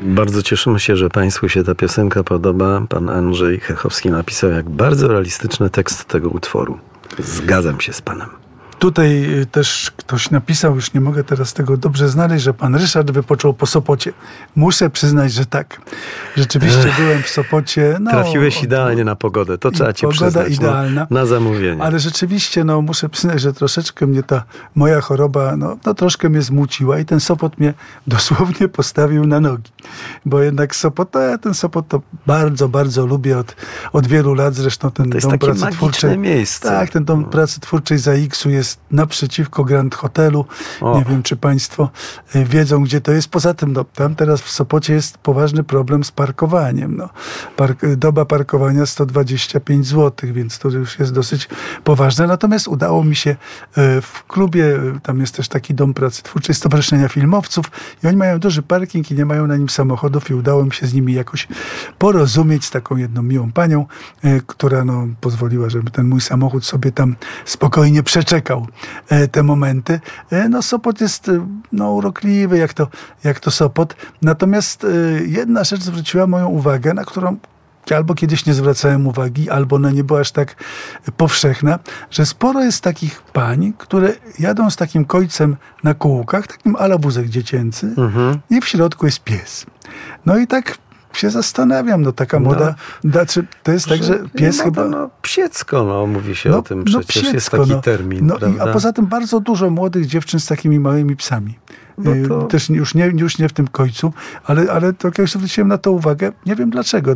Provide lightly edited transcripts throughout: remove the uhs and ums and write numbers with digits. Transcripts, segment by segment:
Bardzo cieszymy się, że Państwu się ta piosenka podoba. Pan Andrzej Chechowski napisał jak bardzo realistyczny tekst tego utworu. Zgadzam się z Panem. Tutaj też ktoś napisał, już nie mogę teraz tego dobrze znaleźć, że pan Ryszard wypoczął po Sopocie. Muszę przyznać, że tak. Rzeczywiście byłem w Sopocie. Trafiłeś idealnie na pogodę, to trzeba ci przyznać. Pogoda idealna. Na zamówienie. Ale rzeczywiście, muszę przyznać, że troszeczkę mnie ta moja choroba, troszkę mnie zmuciła i ten Sopot mnie dosłownie postawił na nogi. Bo jednak ten Sopot to bardzo, bardzo lubię od wielu lat. Zresztą ten to jest dom takie pracy twórczej. miejsce. Tak, ten dom pracy twórczej za X-u jest naprzeciwko Grand Hotelu. Nie wiem, czy Państwo wiedzą, gdzie to jest. Poza tym, tam teraz w Sopocie jest poważny problem z parkowaniem. Doba parkowania 125 zł, więc to już jest dosyć poważne. Natomiast udało mi się w klubie, tam jest też taki dom pracy twórczej Stowarzyszenia Filmowców i oni mają duży parking i nie mają na nim samochodów i udało mi się z nimi jakoś porozumieć z taką jedną miłą panią, która pozwoliła, żeby ten mój samochód sobie tam spokojnie przeczekał te momenty. Sopot jest urokliwy, jak to Sopot. Natomiast jedna rzecz zwróciła moją uwagę, na którą albo kiedyś nie zwracałem uwagi, albo ona nie była aż tak powszechna, że sporo jest takich pań, które jadą z takim kojcem na kółkach, takim ala wózek dziecięcy i w środku jest pies. I tak się zastanawiam, taka moda, to jest tak, że pies chyba... Psiecko, mówi się o tym przecież, psiecko, jest taki termin, prawda? A poza tym bardzo dużo młodych dziewczyn z takimi małymi psami. Też już nie w tym końcu, ale to jak zwróciłem na to uwagę, nie wiem dlaczego.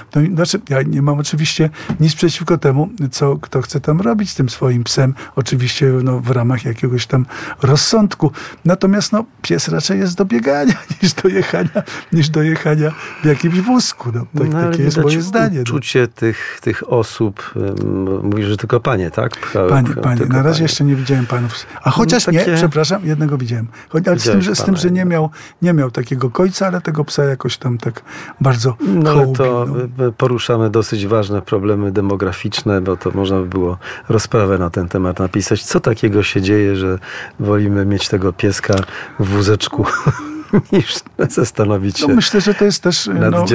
Ja nie mam oczywiście nic przeciwko temu, kto chce tam robić z tym swoim psem, oczywiście w ramach jakiegoś tam rozsądku. Natomiast pies raczej jest do biegania niż do jechania w jakimś wózku. Takie jest moje zdanie. Uczucie tych osób, mówisz, że tylko panie, tak? Panie. Na razie jeszcze nie widziałem panów. A chociaż przepraszam, jednego widziałem. Z tym, że nie miał takiego kojca, ale tego psa jakoś tam tak bardzo hołubił. Poruszamy dosyć ważne problemy demograficzne, bo to można by było rozprawę na ten temat napisać. Co takiego się dzieje, że wolimy mieć tego pieska w wózeczku niż zastanowić się myślę, że to jest też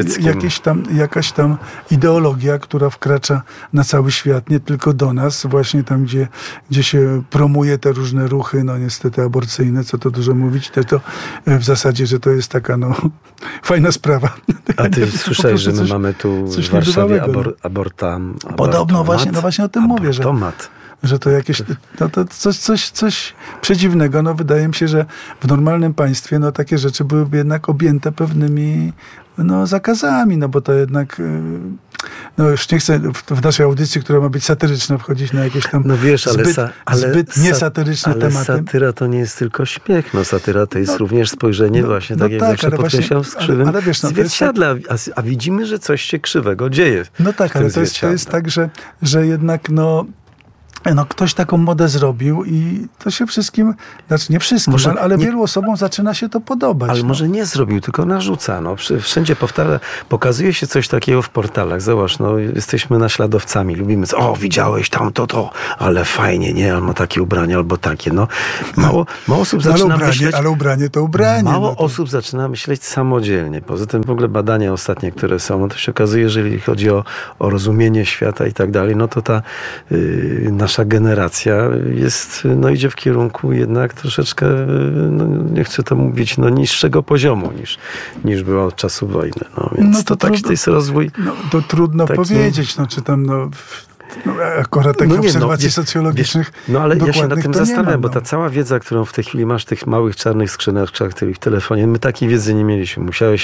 jakaś tam ideologia, która wkracza na cały świat, nie tylko do nas, właśnie tam, gdzie się promuje te różne ruchy, niestety aborcyjne, co to dużo mówić, to w zasadzie, że to jest taka fajna sprawa. A ty słyszałeś, że my mamy tu w Warszawie Podobno właśnie o tym mówię, że to jakieś, to coś przedziwnego. Wydaje mi się, że w normalnym państwie takie rzeczy byłyby jednak objęte pewnymi zakazami, bo to jednak już nie chcę w naszej audycji, która ma być satyryczna, wchodzić na jakieś tam zbyt niesatyryczne tematy. Ale satyra to nie jest tylko śmiech. Satyra to jest również spojrzenie właśnie, tak jak zawsze podkreślam, w krzywym zwierciadle. A widzimy, że coś się krzywego dzieje. Ale to jest tak, że jednak ktoś taką modę zrobił i to się wszystkim, nie wszystkim, ale wielu osobom zaczyna się to podobać. Ale może nie zrobił, tylko narzuca. Wszędzie pokazuje się coś takiego w portalach. Zobacz, jesteśmy naśladowcami, lubimy, widziałeś tam to, ale fajnie, nie? On ma takie ubranie albo takie. Mało osób zaczyna myśleć... Ale ubranie to ubranie. Mało osób zaczyna myśleć samodzielnie. Poza tym w ogóle badania ostatnie, które są, to się okazuje, jeżeli chodzi o rozumienie świata i tak dalej, to ta nasza generacja jest, idzie w kierunku jednak troszeczkę, nie chcę to mówić, niższego poziomu niż była od czasu wojny. Więc to jest rozwój. To trudno powiedzieć, czy tam akurat takich obserwacji socjologicznych. Ale ja się nad tym zastanawiam, bo ta cała wiedza, którą w tej chwili masz w tych małych czarnych skrzyneczkach, w telefonie, my takiej wiedzy nie mieliśmy.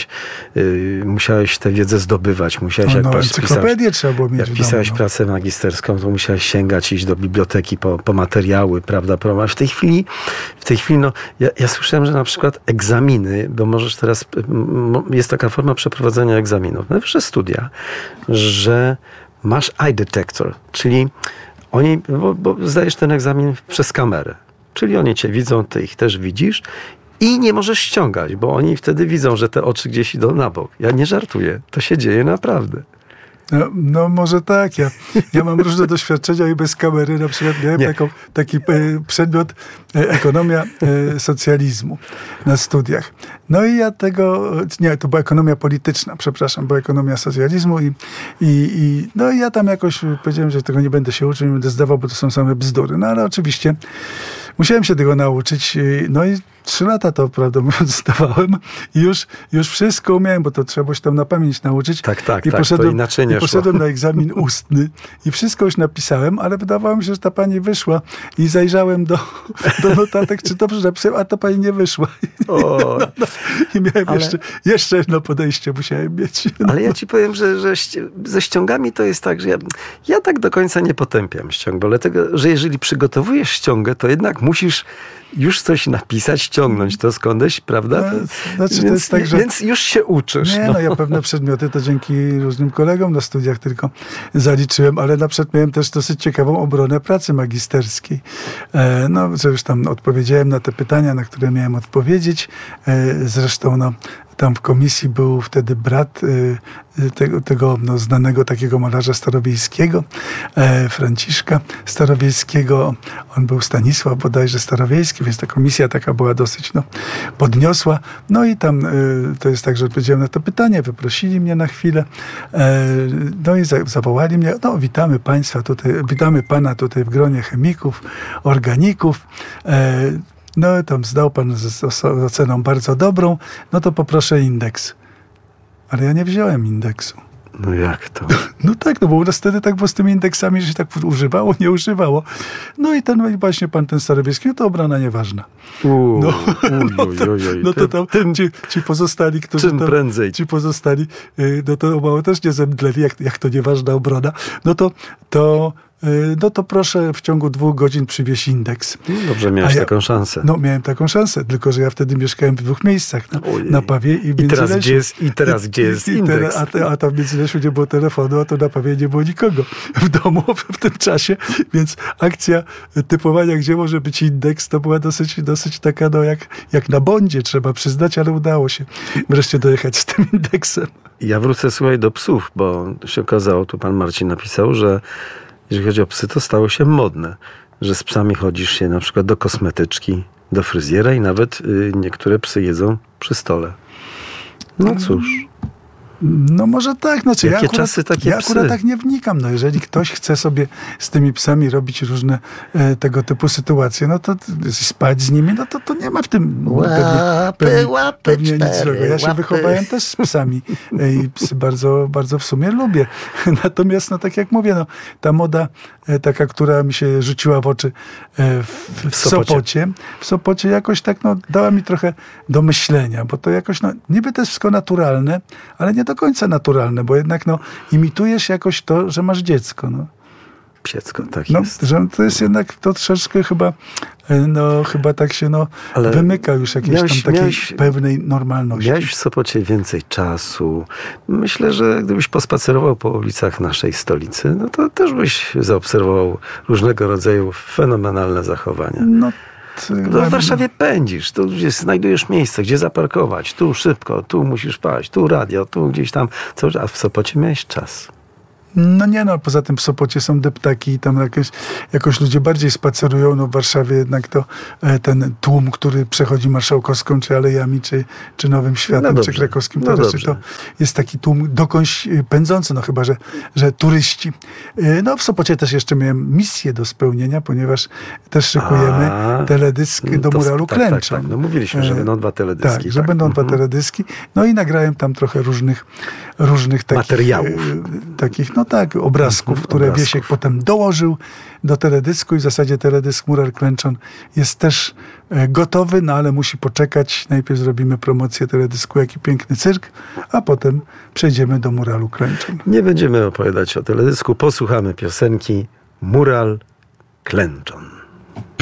Musiałeś tę wiedzę zdobywać. Musiałeś, encyklopedię trzeba było mieć. Jak pisałeś pracę magisterską, to musiałeś sięgać, iść do biblioteki po materiały, prawda? W tej chwili, ja słyszałem, że na przykład egzaminy, bo możesz teraz, jest taka forma przeprowadzenia egzaminów, najwyższe studia, że masz eye detector, czyli oni, bo zdajesz ten egzamin przez kamerę, czyli oni cię widzą, ty ich też widzisz i nie możesz ściągać, bo oni wtedy widzą, że te oczy gdzieś idą na bok. Ja nie żartuję, to się dzieje naprawdę. No może tak. Ja mam różne doświadczenia i bez kamery. Na przykład miałem taki przedmiot ekonomia socjalizmu na studiach. No i ja to była ekonomia polityczna, przepraszam, była ekonomia socjalizmu no i ja tam jakoś powiedziałem, że tego nie będę się uczył, nie będę zdawał, bo to są same bzdury. No ale oczywiście musiałem się tego nauczyć. No i 3 lata to, prawdę mówiąc, zdawałem i już wszystko umiałem, bo to trzeba się tam na pamięć nauczyć. Tak, to inaczej nie szło. Poszedłem na egzamin ustny i wszystko już napisałem, ale wydawało mi się, że ta pani wyszła i zajrzałem do notatek, czy dobrze napisałem, a ta pani nie wyszła. I miałem jeszcze jedno podejście musiałem mieć. Ale ja ci powiem, że ze ściągami to jest tak, że ja tak do końca nie potępiam ściąg, bo dlatego, że jeżeli przygotowujesz ściągę, to jednak musisz już coś napisać, ściągnąć to skądś, prawda? Więc już się uczysz. Nie, ja pewne przedmioty to dzięki różnym kolegom na studiach tylko zaliczyłem, ale na przykład miałem też dosyć ciekawą obronę pracy magisterskiej. Że już tam odpowiedziałem na te pytania, na które miałem odpowiedzieć. Zresztą tam w komisji był wtedy brat tego znanego takiego malarza Starowiejskiego, Franciszka Starowiejskiego. On był Stanisław bodajże Starowiejski, więc ta komisja taka była dosyć podniosła. No i tam to jest tak, że odpowiedziałem na to pytanie, wyprosili mnie na chwilę, no i zawołali mnie, witamy państwa tutaj, witamy pana tutaj w gronie chemików, organików. Tam zdał pan z oceną bardzo dobrą, to poproszę indeks. Ale ja nie wziąłem indeksu. No jak to? No tak, bo u nas wtedy tak było z tymi indeksami, że się tak używało, nie używało. No i właśnie pan ten Starowiejski, to obrona nieważna. To tam ci pozostali, którzy czym prędzej. Ci pozostali, to mało też nie zemdleli, jak to nieważna obrona. To proszę w ciągu 2 godzin przywieźć indeks. Dobrze, miałeś taką szansę. Miałem taką szansę, tylko że ja wtedy mieszkałem w 2 miejscach. Na Pawie i Międzylesiu. Gdzie jest indeks? A tam w Międzylesiu nie było telefonu, a to na Pawie nie było nikogo w domu w tym czasie, więc akcja typowania, gdzie może być indeks, to była dosyć taka, jak na Bondzie, trzeba przyznać, ale udało się wreszcie dojechać z tym indeksem. Ja wrócę, słuchaj, do psów, bo się okazało, tu pan Marcin napisał, że jeżeli chodzi o psy, to stało się modne, że z psami chodzisz się na przykład do kosmetyczki, do fryzjera i nawet niektóre psy jedzą przy stole. No cóż. Może tak. Jakie czasy, takie ja akurat tak nie wnikam. Jeżeli ktoś chce sobie z tymi psami robić różne tego typu sytuacje, to spać z nimi, to nie ma w tym pewnie nic złego. Ja się wychowałem też z psami i psy bardzo, bardzo w sumie lubię. Natomiast, tak jak mówię, ta moda taka, która mi się rzuciła w oczy w Sopocie jakoś tak dała mi trochę do myślenia, bo to jakoś niby to jest wszystko naturalne, ale nie do końca naturalne, bo jednak imitujesz jakoś to, że masz dziecko. Dziecko, tak jest. Że to jest jednak to troszeczkę chyba tak się wymyka już jakiejś tam takiej pewnej normalności. Miałeś w Sopocie więcej czasu. Myślę, że gdybyś pospacerował po ulicach naszej stolicy, to też byś zaobserwował różnego rodzaju fenomenalne zachowania. W Warszawie pędzisz, tu gdzieś znajdujesz miejsce, gdzie zaparkować, tu szybko, tu musisz paść, tu radio, tu gdzieś tam, a w Sopocie miałeś czas. Poza tym w Sopocie są deptaki i tam jakoś ludzie bardziej spacerują. W Warszawie jednak to ten tłum, który przechodzi Marszałkowską, czy Alejami, czy Nowym Światem, czy Krakowskim, to jest taki tłum dokądś pędzący, chyba, że turyści. W Sopocie też jeszcze miałem misję do spełnienia, ponieważ też szykujemy teledysk do muralu Klęczon. Tak. Mówiliśmy, że będą 2 teledyski. Tak, że będą 2 teledyski. I nagrałem tam trochę różnych takich materiałów. Obrazków, które Wiesiek potem dołożył do teledysku i w zasadzie teledysk Mural Klęczon jest też gotowy, ale musi poczekać. Najpierw zrobimy promocję teledysku Jaki piękny cyrk, a potem przejdziemy do Muralu Klęczon. Nie będziemy opowiadać o teledysku, posłuchamy piosenki Mural Klęczon.